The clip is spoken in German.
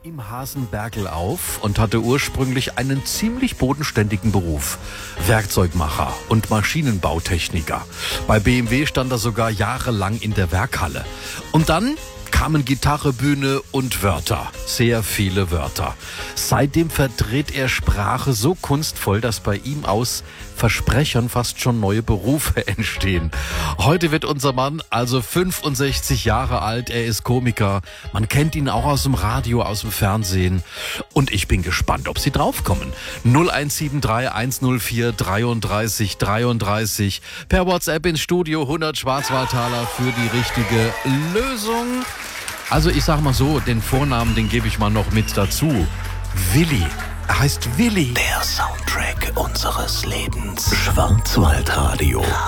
im Hasenbergl auf und hatte ursprünglich einen ziemlich bodenständigen Beruf. Werkzeugmacher und Maschinenbautechniker. Bei BMW stand er sogar jahrelang in der Werkhalle. Und dann kamen Gitarre, Bühne und Wörter. Sehr viele Wörter. Seitdem verdreht er Sprache so kunstvoll, dass bei ihm aus Versprechern fast schon neue Berufe entstehen. Heute wird unser Mann also 65 Jahre alt. Er ist Komiker. Man kennt ihn auch aus dem Radio, aus dem Fernsehen. Und ich bin gespannt, ob Sie draufkommen. 0173 104 33 33. Per WhatsApp ins Studio 100 Schwarzwaldtaler für die richtige Lösung. Also ich sag mal so, den Vornamen, den gebe ich mal noch mit dazu. Willi. Er heißt Willi. Der Soundtrack unseres Lebens. Schwarzwaldradio.